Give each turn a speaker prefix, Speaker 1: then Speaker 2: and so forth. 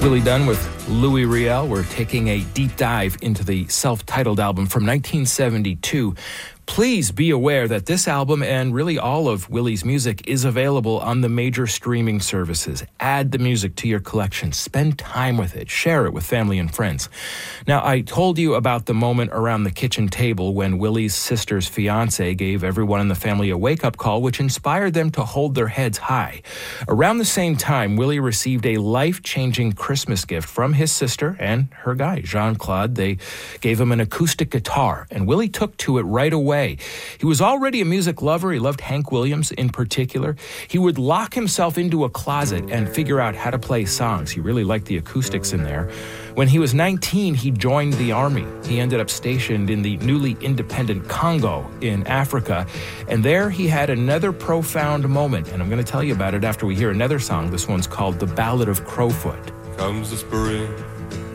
Speaker 1: Willie Dunn with Louis Riel. We're taking a deep dive into the self-titled album from 1972. Please be aware that this album and really all of Willie's music is available on the major streaming services. Add the music to your collection. Spend time with it. Share it with family and friends. Now, I told you about the moment around the kitchen table when Willie's sister's fiance gave everyone in the family a wake-up call, which inspired them to hold their heads high. Around the same time, Willie received a life-changing Christmas gift from his sister and her guy, Jean-Claude. They gave him an acoustic guitar, and Willie took to it right away. He was already a music lover. He loved Hank Williams in particular. He would lock himself into a closet and figure out how to play songs. He really liked the acoustics in there. When he was 19, he joined the army. He ended up stationed in the newly independent Congo in Africa. And there he had another profound moment. And I'm going to tell you about it after we hear another song. This one's called The Ballad of Crowfoot.
Speaker 2: Comes the spring,